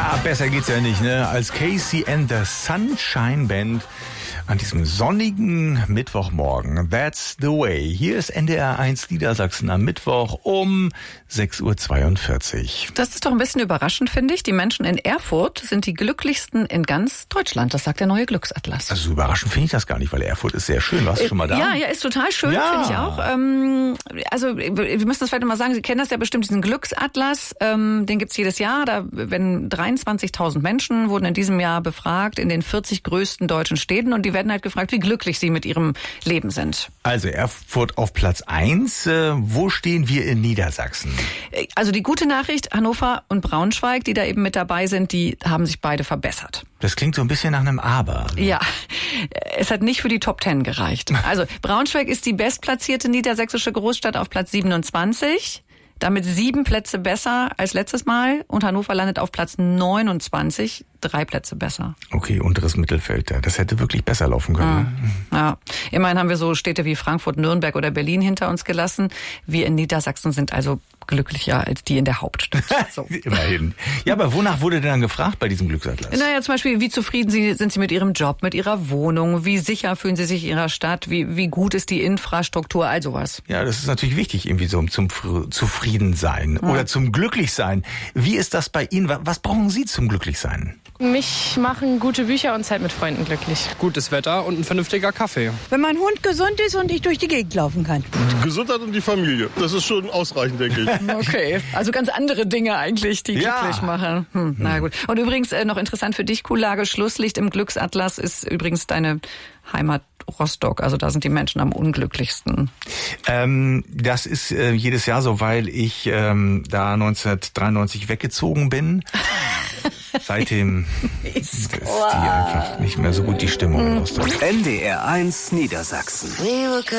Ja, besser geht's ja nicht, ne? Als Casey and the Sunshine Band an diesem sonnigen Mittwochmorgen. That's the way. Hier ist NDR 1 Niedersachsen am Mittwoch um 6:42 Uhr. Das ist doch ein bisschen überraschend, finde ich. Die Menschen in Erfurt sind die glücklichsten in ganz Deutschland. Das sagt der neue Glücksatlas. Also überraschend finde ich das gar nicht, weil Erfurt ist sehr schön. Warst du schon mal da? Ja, ist total schön, finde ich auch. Also wir müssen das vielleicht mal sagen, Sie kennen das ja bestimmt, diesen Glücksatlas. Den gibt's jedes Jahr. Da werden 23.000 Menschen wurden in diesem Jahr befragt in den 40 größten deutschen Städten. Und die werden halt gefragt, wie glücklich sie mit ihrem Leben sind. Also Erfurt auf Platz 1. Wo stehen wir in Niedersachsen? Also die gute Nachricht, Hannover und Braunschweig, die da eben mit dabei sind, die haben sich beide verbessert. Das klingt so ein bisschen nach einem Aber. Ja, es hat nicht für die Top 10 gereicht. Also Braunschweig ist die bestplatzierte niedersächsische Großstadt auf Platz 27. Damit 7 Plätze besser als letztes Mal. Und Hannover landet auf Platz 29, 3 Plätze besser. Okay, unteres Mittelfeld. Das hätte wirklich besser laufen können. Ja, immerhin haben wir so Städte wie Frankfurt, Nürnberg oder Berlin hinter uns gelassen. Wir in Niedersachsen sind also glücklicher als die in der Hauptstadt. So. Immerhin. Ja, aber wonach wurde denn dann gefragt bei diesem Glücksatlas? Naja, zum Beispiel, wie zufrieden sind Sie mit Ihrem Job, mit Ihrer Wohnung? Wie sicher fühlen Sie sich in Ihrer Stadt? Wie gut ist die Infrastruktur? All sowas. Ja, das ist natürlich wichtig, irgendwie so zum Zufriedensein oder zum Glücklichsein. Wie ist das bei Ihnen? Was brauchen Sie zum Glücklichsein? Mich machen gute Bücher und Zeit mit Freunden glücklich. Gutes Wetter und ein vernünftiger Kaffee. Wenn mein Hund gesund ist und ich durch die Gegend laufen kann. Die Gesundheit und die Familie. Das ist schon ausreichend, denke ich. Okay, also ganz andere Dinge eigentlich, die glücklich machen. Na gut. Und übrigens noch interessant für dich, Kuhlage, Schlusslicht im Glücksatlas ist übrigens deine Heimat Rostock. Also da sind die Menschen am unglücklichsten. Das ist jedes Jahr so, weil ich da 1993 weggezogen bin. Seitdem ist die einfach nicht mehr so gut, die Stimmung in Rostock. NDR 1 Niedersachsen.